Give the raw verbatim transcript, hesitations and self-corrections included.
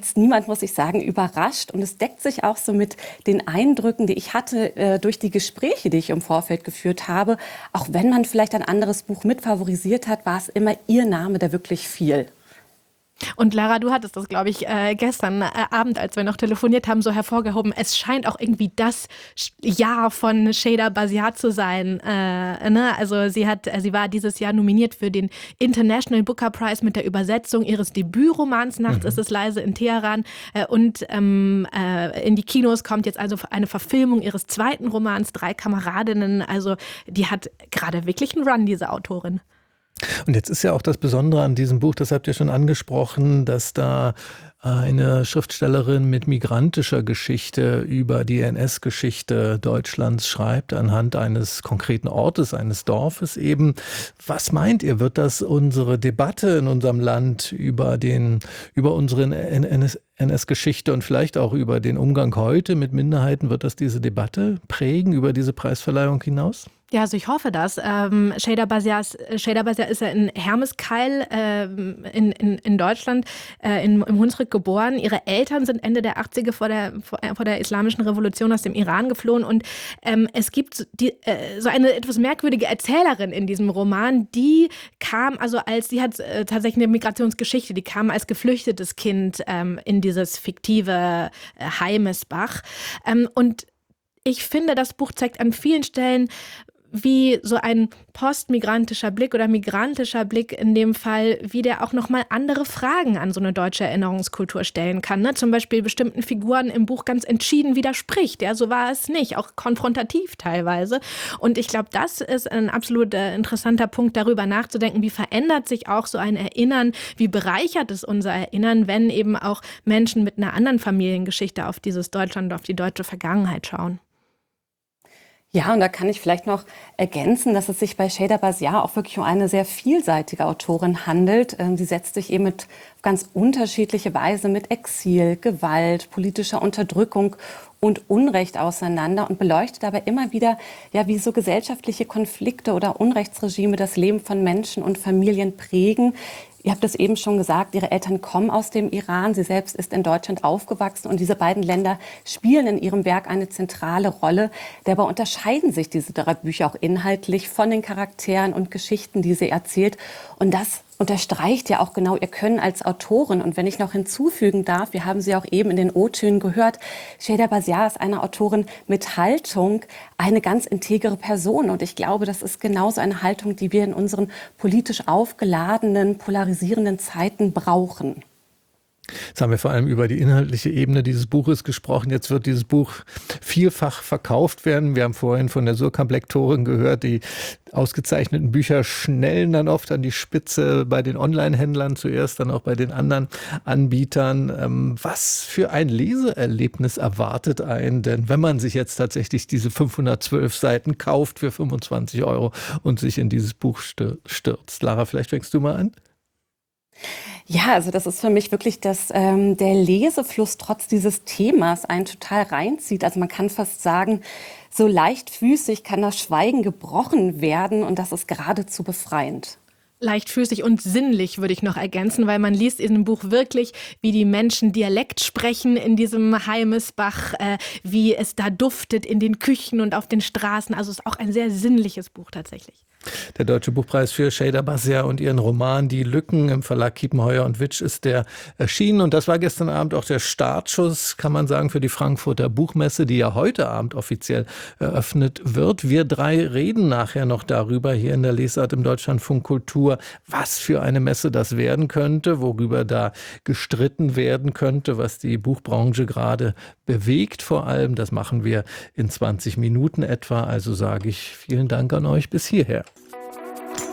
jetzt niemand, muss ich sagen, überrascht. Und es deckt sich auch so mit den Eindrücken, die ich hatte äh, durch die Gespräche, die ich im Vorfeld geführt habe. Auch wenn man vielleicht ein anderes Buch mit favorisiert hat, war es immer Ihr Name, der wirklich fiel. Und Lara, du hattest das, glaube ich, äh, gestern äh, Abend, als wir noch telefoniert haben, so hervorgehoben. Es scheint auch irgendwie das Jahr von Sheyda Basiar zu sein. Äh, ne? Also sie hat, sie war dieses Jahr nominiert für den International Booker Prize mit der Übersetzung ihres Debütromans Nachts mhm. ist es leise in Teheran. Äh, und ähm, äh, in die Kinos kommt jetzt also eine Verfilmung ihres zweiten Romans, Drei Kameradinnen. Also die hat gerade wirklich einen Run, diese Autorin. Und jetzt ist ja auch das Besondere an diesem Buch, das habt ihr schon angesprochen, dass da eine Schriftstellerin mit migrantischer Geschichte über die N S-Geschichte Deutschlands schreibt, anhand eines konkreten Ortes, eines Dorfes eben. Was meint ihr, wird das unsere Debatte in unserem Land über den, über unsere N S-Geschichte und vielleicht auch über den Umgang heute mit Minderheiten, wird das diese Debatte prägen über diese Preisverleihung hinaus? Ja, also ich hoffe das. Ähm, Sheyda Basiar ist ja in Hermeskeil ähm, in, in, in Deutschland, äh, in, im Hunsrück geboren. Ihre Eltern sind Ende der achtziger vor der, vor, vor der Islamischen Revolution aus dem Iran geflohen. Und ähm, es gibt die, äh, so eine etwas merkwürdige Erzählerin in diesem Roman, die kam, also als, die hat äh, tatsächlich eine Migrationsgeschichte, die kam als geflüchtetes Kind ähm, in dieses fiktive äh, Heimesbach. Ähm, und ich finde, das Buch zeigt an vielen Stellen, wie so ein postmigrantischer Blick oder migrantischer Blick in dem Fall, wie der auch nochmal andere Fragen an so eine deutsche Erinnerungskultur stellen kann. Ne? Zum Beispiel bestimmten Figuren im Buch ganz entschieden widerspricht. Ja, so war es nicht, auch konfrontativ teilweise. Und ich glaube, das ist ein absolut äh, interessanter Punkt, darüber nachzudenken, wie verändert sich auch so ein Erinnern, wie bereichert es unser Erinnern, wenn eben auch Menschen mit einer anderen Familiengeschichte auf dieses Deutschland, auf die deutsche Vergangenheit schauen. Ja, und da kann ich vielleicht noch ergänzen, dass es sich bei Sheyda Basiar auch wirklich um eine sehr vielseitige Autorin handelt. Sie setzt sich eben mit auf ganz unterschiedliche Weise mit Exil, Gewalt, politischer Unterdrückung und Unrecht auseinander und beleuchtet aber immer wieder, ja, wie so gesellschaftliche Konflikte oder Unrechtsregime das Leben von Menschen und Familien prägen. Ihr habt es eben schon gesagt, ihre Eltern kommen aus dem Iran, sie selbst ist in Deutschland aufgewachsen und diese beiden Länder spielen in ihrem Werk eine zentrale Rolle. Dabei unterscheiden sich diese drei Bücher auch inhaltlich von den Charakteren und Geschichten, die sie erzählt. Und das unterstreicht ja auch genau ihr Können als Autorin. Und wenn ich noch hinzufügen darf, wir haben sie auch eben in den O-Tönen gehört, Sheyda Basiar ist eine Autorin mit Haltung, eine ganz integere Person. Und ich glaube, das ist genauso eine Haltung, die wir in unseren politisch aufgeladenen, polarisierenden Zeiten brauchen. Jetzt haben wir vor allem über die inhaltliche Ebene dieses Buches gesprochen. Jetzt wird dieses Buch vielfach verkauft werden. Wir haben vorhin von der Surkamp-Lektorin gehört, die ausgezeichneten Bücher schnellen dann oft an die Spitze bei den Online-Händlern zuerst, dann auch bei den anderen Anbietern. Was für ein Leseerlebnis erwartet einen denn, wenn man sich jetzt tatsächlich diese fünfhundertzwölf Seiten kauft für fünfundzwanzig Euro und sich in dieses Buch stürzt? Lara, vielleicht fängst du mal an? Ja, also das ist für mich wirklich, dass ähm, der Lesefluss trotz dieses Themas einen total reinzieht. Also man kann fast sagen, so leichtfüßig kann das Schweigen gebrochen werden und das ist geradezu befreiend. Leichtfüßig und sinnlich, würde ich noch ergänzen, weil man liest in dem Buch wirklich, wie die Menschen Dialekt sprechen in diesem Heimesbach, äh, wie es da duftet in den Küchen und auf den Straßen. Also es ist auch ein sehr sinnliches Buch tatsächlich. Der Deutsche Buchpreis für Sheyda Basiar und ihren Roman Die Lücken im Verlag Kiepenheuer und Witsch ist der erschienen. Und das war gestern Abend auch der Startschuss, kann man sagen, für die Frankfurter Buchmesse, die ja heute Abend offiziell eröffnet wird. Wir drei reden nachher noch darüber hier in der Lesart im Deutschlandfunk Kultur, was für eine Messe das werden könnte, worüber da gestritten werden könnte, was die Buchbranche gerade bewegt vor allem. Das machen wir in zwanzig Minuten etwa. Also sage ich vielen Dank an euch bis hierher.